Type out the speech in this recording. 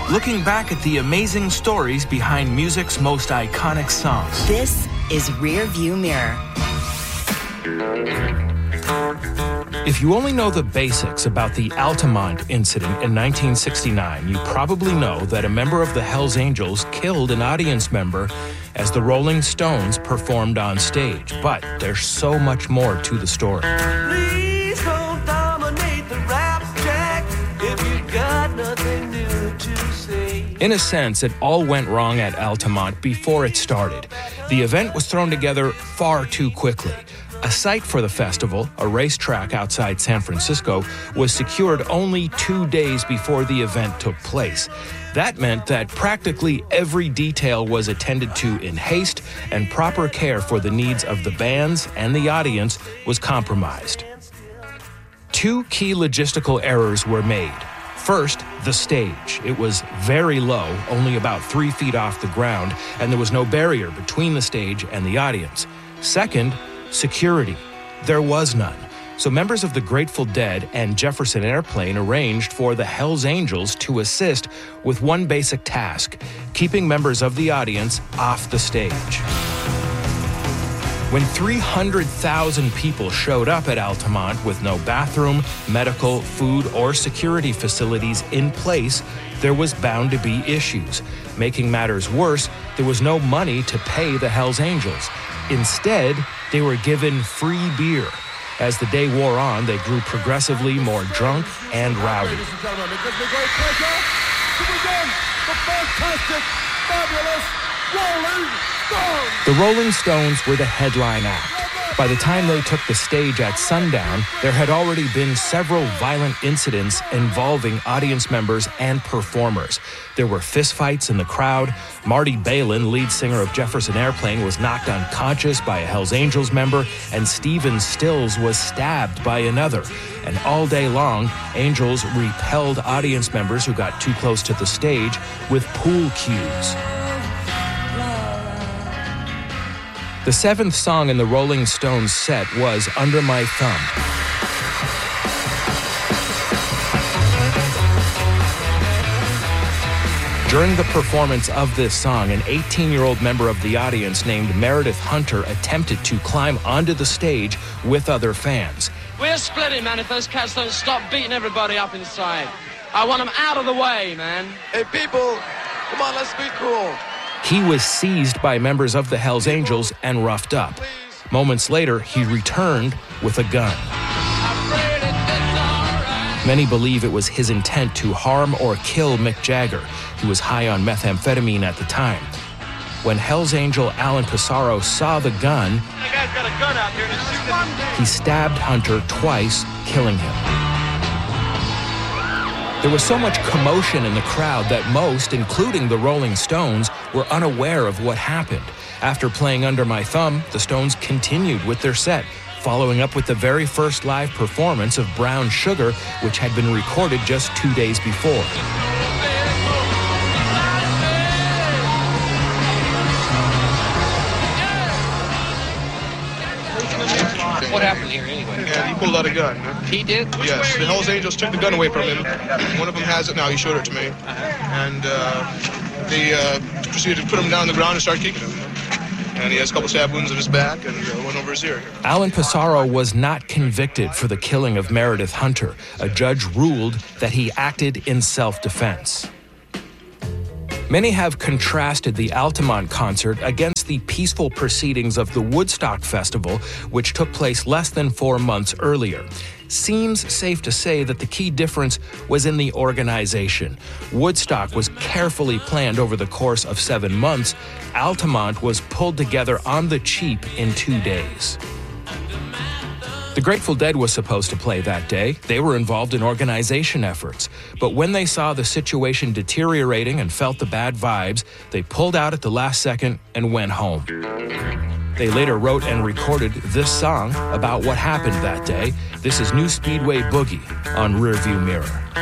looking back at the amazing stories behind music's most iconic songs. This is Rear View Mirror. If you only know the basics about the Altamont incident in 1969, you probably know that a member of the Hells Angels killed an audience member as the Rolling Stones performed on stage. But there's so much more to the story. Please don't dominate the rap track if you got nothing new to say. In a sense, it all went wrong at Altamont before it started. The event was thrown together far too quickly. A site for the festival, a racetrack outside San Francisco, was secured only 2 days before the event took place. That meant that practically every detail was attended to in haste, and proper care for the needs of the bands and the audience was compromised. 2 key logistical errors were made. First, the stage. It was very low, only about 3 feet off the ground, and there was no barrier between the stage and the audience. Second, security. There was none. So members of the Grateful Dead and Jefferson Airplane arranged for the Hells Angels to assist with one basic task: keeping members of the audience off the stage. When 300,000 people showed up at Altamont with no bathroom, medical, food, or security facilities in place, there was bound to be issues. Making matters worse, there was no money to pay the Hells Angels. Instead, they were given free beer. As the day wore on, they grew progressively more drunk and rowdy. Ladies and gentlemen, it gives me great pleasure to present the fantastic, fabulous Rolling Stones. The Rolling Stones were the headline act. By the time they took the stage at sundown, there had already been several violent incidents involving audience members and performers. There were fistfights in the crowd. Marty Balin, lead singer of Jefferson Airplane, was knocked unconscious by a Hells Angels member, and Stephen Stills was stabbed by another. And all day long, Angels repelled audience members who got too close to the stage with pool cues. The 7th song in the Rolling Stones set was Under My Thumb. During the performance of this song, an 18-year-old member of the audience named Meredith Hunter attempted to climb onto the stage with other fans. We're splitting, man, if those cats don't stop beating everybody up inside. I want them out of the way, man. Hey, people, come on, let's be cool. He was seized by members of the Hells Angels and roughed up. Moments later, he returned with a gun. Many believe it was his intent to harm or kill Mick Jagger. He was high on methamphetamine at the time. When Hells Angel Alan Pissarro saw the gun, The guy's got a gun out here and he's shooting. he stabbed Hunter twice, killing him. There was so much commotion in the crowd that most, including the Rolling Stones, were unaware of what happened. After playing Under My Thumb, the Stones continued with their set, following up with the very first live performance of Brown Sugar, which had been recorded just 2 days before. What happened here anyway? Yeah, he pulled out a gun. He did? Yes, the Hells Angels took the gun away from him. One of them has it now. He showed it to me. And they proceeded to put him down on the ground and start kicking him. And he has a couple stab wounds in his back and one over his ear. Alan Pissarro was not convicted for the killing of Meredith Hunter. A judge ruled that he acted in self-defense. Many have contrasted the Altamont concert against the peaceful proceedings of the Woodstock Festival, which took place less than 4 months earlier. Seems safe to say that the key difference was in the organization. Woodstock was carefully planned over the course of 7 months. Altamont was pulled together on the cheap in 2 days. The Grateful Dead was supposed to play that day. They were involved in organization efforts. But when they saw the situation deteriorating and felt the bad vibes, they pulled out at the last second and went home. They later wrote and recorded this song about what happened that day. This is New Speedway Boogie on Rearview Mirror.